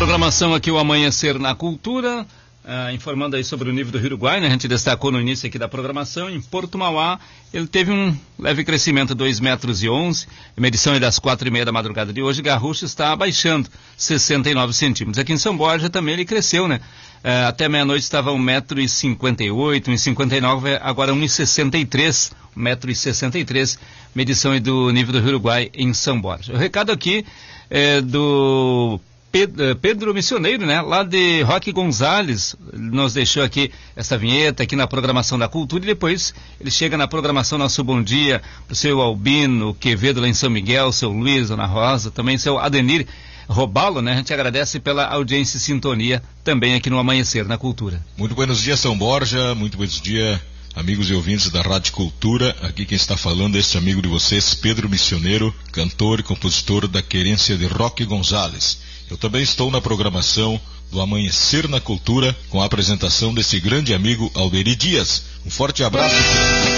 Programação aqui, o Amanhecer na Cultura, informando aí sobre o nível do Rio Uruguai, né? A gente destacou no início aqui da programação. Em Porto Mauá, ele teve um leve crescimento, 2,11 metros, medição é das 4h30 da madrugada de hoje. Garrucha está abaixando 69 centímetros. Aqui em São Borja também ele cresceu, né? Até meia-noite estava 1,58 m, 1,59 m, agora 1,63 m, 1,63 m, medição aí do nível do Rio Uruguai em São Borja. O recado aqui é do Pedro Missioneiro, né? Lá de Roque Gonzales, nos deixou aqui essa vinheta aqui na programação da Cultura e depois ele chega na programação Nosso Bom Dia, pro seu Albino Quevedo lá em São Miguel, seu Luiz, Ana Rosa, também seu Adenir Robalo, né? A gente agradece pela audiência e sintonia também aqui no Amanhecer na Cultura. Muito buenos dias, São Borja, muito buenos dias, amigos e ouvintes da Rádio Cultura. Aqui quem está falando é este amigo de vocês, Pedro Missioneiro, cantor e compositor da querência de Roque Gonzales. Eu também estou na programação do Amanhecer na Cultura com a apresentação desse grande amigo Alderi Dias. Um forte abraço.